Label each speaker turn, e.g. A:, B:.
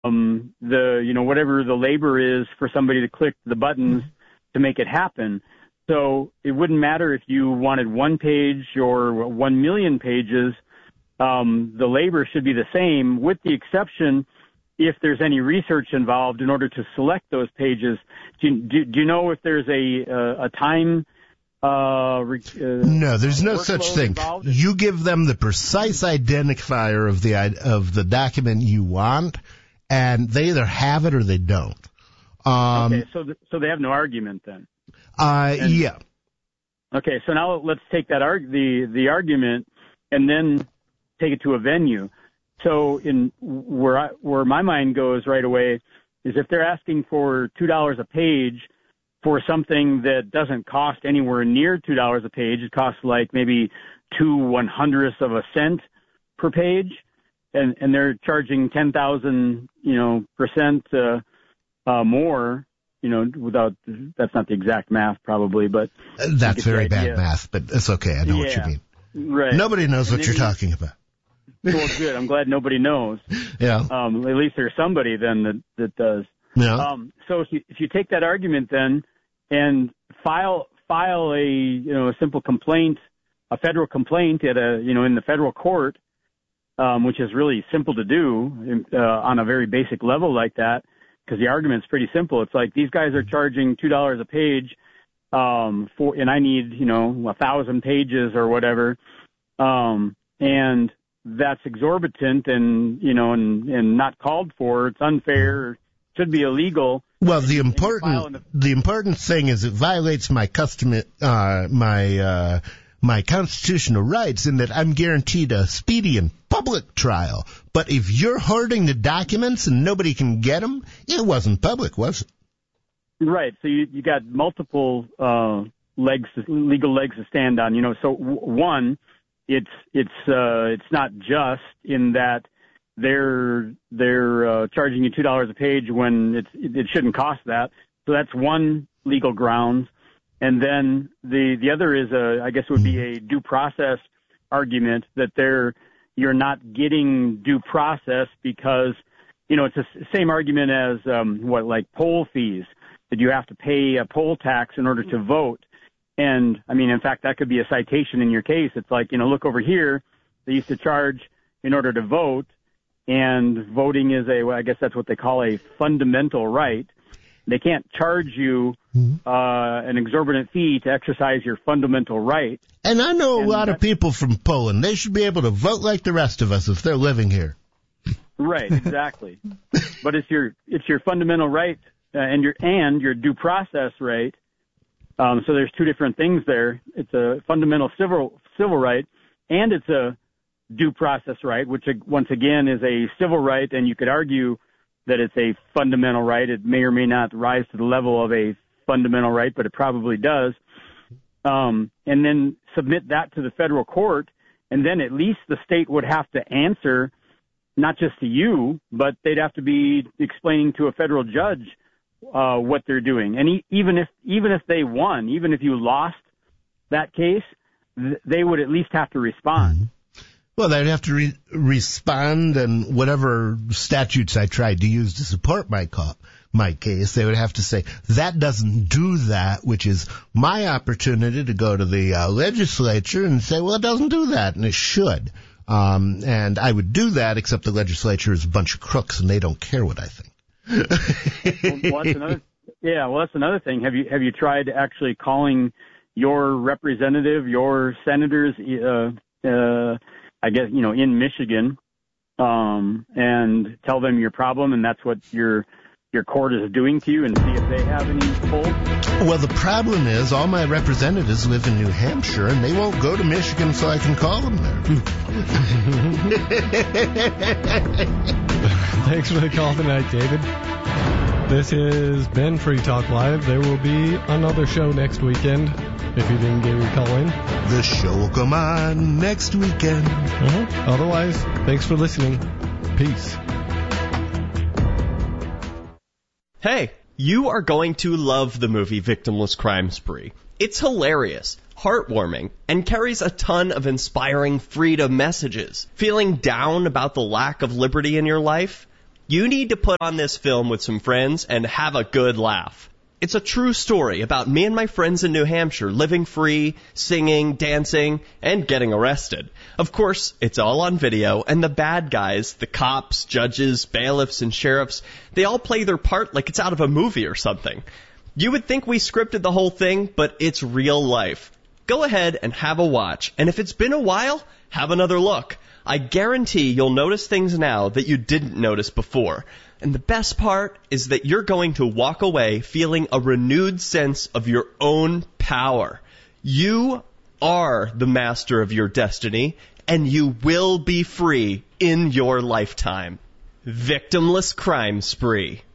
A: whatever the labor is for somebody to click the buttons to make it happen. So it wouldn't matter if you wanted 1 page or 1 million pages. The labor should be the same, with the exception if there's any research involved in order to select those pages. Do you know if there's a time?
B: No, there's no such thing.
A: Involved?
B: You give them the precise identifier of the document you want, and they either have it or they don't.
A: Okay, so they have no argument then.
B: Yeah.
A: Okay, so now let's take that the argument and then take it to a venue. So where my mind goes right away is if they're asking for $2 a page for something that doesn't cost anywhere near $2 a page, it costs like maybe 2/100ths of a cent per page, and they're charging 10,000 percent more. Without, that's not the exact math probably, but
B: that's very bad math, but it's okay. I know what you mean.
A: Right.
B: Nobody knows what you're talking about.
A: Well, good. I'm glad nobody knows.
B: Yeah.
A: At least there's somebody then that does.
B: Yeah.
A: So if you take that argument then and file a simple complaint, a federal complaint in the federal court, which is really simple to do on a very basic level like that, because the argument's pretty simple. It's like these guys are charging $2 a page and I need 1,000 pages or whatever, and that's exorbitant and not called for. It's unfair. Should be illegal.
B: Well, the important thing is it violates my my constitutional rights in that I'm guaranteed a speedy and public trial. But if you're hoarding the documents and nobody can get them, it wasn't public, was it?
A: Right. So you got multiple legal legs to stand on. So one, it's not just in that they're charging you $2 a page when it shouldn't cost that. So that's one legal grounds. And then the other is I guess it would be a due process argument that you're not getting due process because it's the same argument as like poll fees, that you have to pay a poll tax in order to vote. And I mean, in fact, that could be a citation in your case. It's like, look over here. They used to charge in order to vote, and voting is I guess that's what they call a fundamental right. They can't charge you an exorbitant fee to exercise your fundamental right.
B: And I know a lot of people from Poland. They should be able to vote like the rest of us if they're living here.
A: Right, exactly. But it's your fundamental right and your due process right. So there's two different things there. It's a fundamental civil right, and it's a due process right, which once again is a civil right, and you could argue that it's a fundamental right. It may or may not rise to the level of a fundamental right, but it probably does. And then submit that to the federal court, and then at least the state would have to answer, not just to you, but they'd have to be explaining to a federal judge what they're doing. And even if they won, even if you lost that case, they would at least have to respond.
B: Well, they'd have to respond, and whatever statutes I tried to use to support my case, they would have to say, that doesn't do that, which is my opportunity to go to the legislature and say, well, it doesn't do that, and it should. And I would do that, except the legislature is a bunch of crooks, and they don't care what I think.
A: That's another thing. Have you tried actually calling your representative, your senators, I guess, in Michigan, and tell them your problem, and that's what your court is doing to you, and see if they have any pull?
B: Well, the problem is all my representatives live in New Hampshire, and they won't go to Michigan, so I can call them there.
C: Thanks for the call tonight, David. This has been Free Talk Live. There will be another show next weekend. If you didn't get your call in,
B: the show will come on next weekend.
C: Otherwise, thanks for listening. Peace.
D: Hey, you are going to love the movie Victimless Crime Spree. It's hilarious, heartwarming, and carries a ton of inspiring freedom messages. Feeling down about the lack of liberty in your life? You need to put on this film with some friends and have a good laugh. It's a true story about me and my friends in New Hampshire living free, singing, dancing, and getting arrested. Of course, it's all on video, and the bad guys, the cops, judges, bailiffs, and sheriffs, they all play their part like it's out of a movie or something. You would think we scripted the whole thing, but it's real life. Go ahead and have a watch, and if it's been a while, have another look. I guarantee you'll notice things now that you didn't notice before. And the best part is that you're going to walk away feeling a renewed sense of your own power. You are the master of your destiny, and you will be free in your lifetime. Victimless Crime Spree.